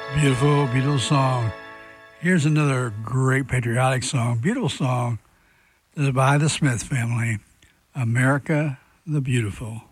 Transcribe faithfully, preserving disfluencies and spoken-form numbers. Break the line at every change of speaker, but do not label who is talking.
Beautiful, beautiful song. Here's another great patriotic song, beautiful song. This is by the Smith Family, America the Beautiful.